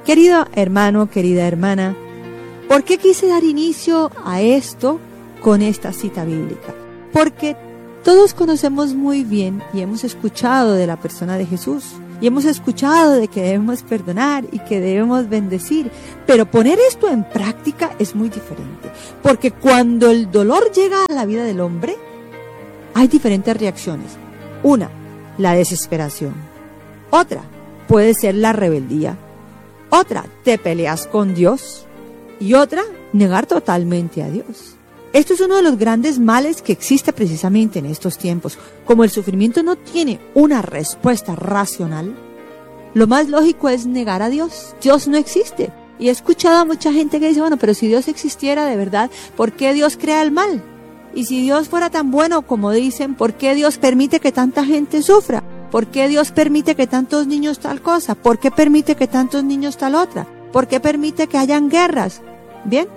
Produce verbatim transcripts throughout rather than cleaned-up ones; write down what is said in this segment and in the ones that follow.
Querido hermano, querida hermana, ¿por qué quise dar inicio a esto con esta cita bíblica? Porque todos conocemos muy bien y hemos escuchado de la persona de Jesús, y hemos escuchado de que debemos perdonar y que debemos bendecir, pero poner esto en práctica es muy diferente, porque cuando el dolor llega a la vida del hombre, hay diferentes reacciones. Una, la desesperación. Otra, puede ser la rebeldía. Otra, te peleas con Dios. Y otra, negar totalmente a Dios. Esto es uno de los grandes males que existe precisamente en estos tiempos. Como el sufrimiento no tiene una respuesta racional, lo más lógico es negar a Dios. Dios no existe. Y he escuchado a mucha gente que dice, bueno, pero si Dios existiera de verdad, ¿por qué Dios crea el mal? Y si Dios fuera tan bueno como dicen, ¿por qué Dios permite que tanta gente sufra? ¿Por qué Dios permite que tantos niños tal cosa? ¿Por qué permite que tantos niños tal otra? ¿Por qué permite que hayan guerras? Bien,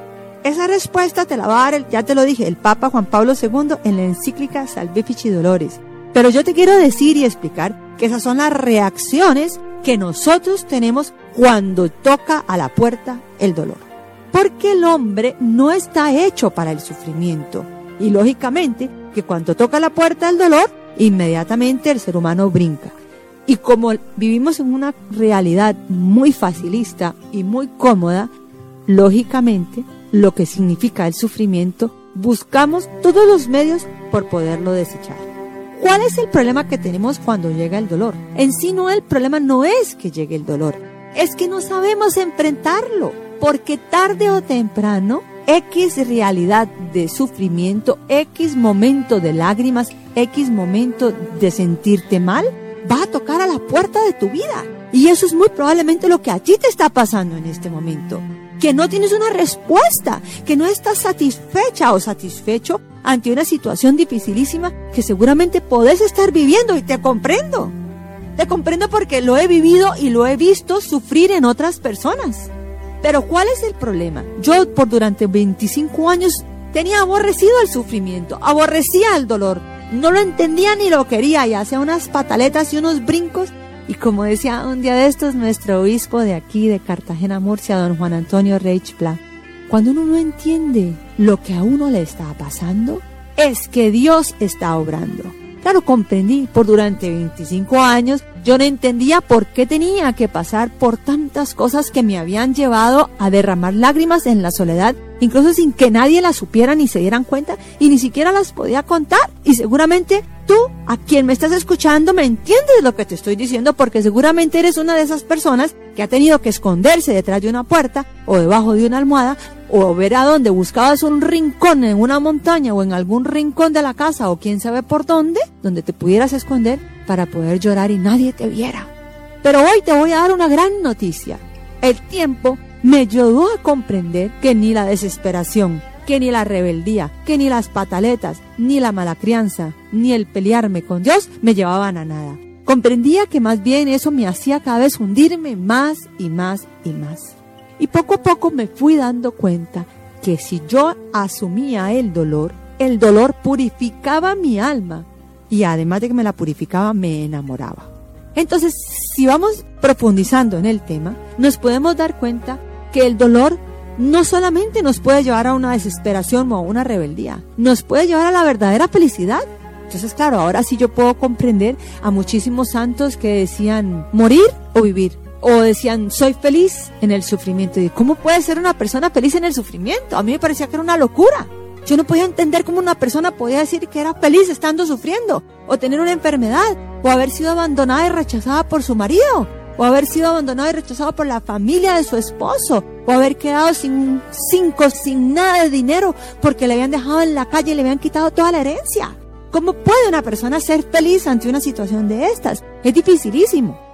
esa respuesta te la va a dar, el, ya te lo dije, el Papa Juan Pablo segundo en la encíclica Salvifici Doloris. Pero yo te quiero decir y explicar que esas son las reacciones que nosotros tenemos cuando toca a la puerta el dolor. Porque el hombre no está hecho para el sufrimiento. Y lógicamente que cuando toca la puerta el dolor, inmediatamente el ser humano brinca. Y como vivimos en una realidad muy facilista y muy cómoda, lógicamente, lo que significa el sufrimiento, buscamos todos los medios por poderlo desechar. ¿Cuál es el problema que tenemos cuando llega el dolor? En sí no, el problema no es que llegue el dolor, es que no sabemos enfrentarlo, porque tarde o temprano, X realidad de sufrimiento, X momento de lágrimas, X momento de sentirte mal, va a tocar a la puerta de tu vida. Y eso es muy probablemente lo que a ti te está pasando en este momento. Que no tienes una respuesta, que no estás satisfecha o satisfecho ante una situación dificilísima que seguramente podés estar viviendo, y te comprendo. Te comprendo porque lo he vivido y lo he visto sufrir en otras personas. Pero ¿cuál es el problema? Yo por durante veinticinco años tenía aborrecido el sufrimiento, aborrecía el dolor, no lo entendía ni lo quería y hacía unas pataletas y unos brincos. Y como decía un día de estos nuestro obispo de aquí, de Cartagena, Murcia, don Juan Antonio Reich Pla, cuando uno no entiende lo que a uno le está pasando, es que Dios está obrando. Claro, comprendí, por durante veinticinco años, yo no entendía por qué tenía que pasar por tantas cosas que me habían llevado a derramar lágrimas en la soledad, incluso sin que nadie las supiera ni se dieran cuenta, y ni siquiera las podía contar. Y seguramente tú, a quien me estás escuchando, me entiendes lo que te estoy diciendo, porque seguramente eres una de esas personas que ha tenido que esconderse detrás de una puerta o debajo de una almohada, o ver a dónde buscabas un rincón en una montaña o en algún rincón de la casa o quién sabe por dónde, donde te pudieras esconder para poder llorar y nadie te viera. Pero hoy te voy a dar una gran noticia. El tiempo me ayudó a comprender que ni la desesperación, que ni la rebeldía, que ni las pataletas, ni la mala crianza, ni el pelearme con Dios me llevaban a nada. Comprendía que más bien eso me hacía cada vez hundirme más y más y más. Y poco a poco me fui dando cuenta que si yo asumía el dolor, el dolor purificaba mi alma y además de que me la purificaba, me enamoraba. Entonces, si vamos profundizando en el tema, nos podemos dar cuenta que el dolor no solamente nos puede llevar a una desesperación o a una rebeldía, nos puede llevar a la verdadera felicidad. Entonces, claro, ahora sí yo puedo comprender a muchísimos santos que decían morir o vivir. O decían, soy feliz en el sufrimiento. ¿Y cómo puede ser una persona feliz en el sufrimiento? A mí me parecía que era una locura. Yo no podía entender cómo una persona podía decir que era feliz estando sufriendo, o tener una enfermedad, o haber sido abandonada y rechazada por su marido, o haber sido abandonado y rechazado por la familia de su esposo, o haber quedado sin cinco, sin nada de dinero, porque le habían dejado en la calle y le habían quitado toda la herencia. ¿Cómo puede una persona ser feliz ante una situación de estas? Es dificilísimo.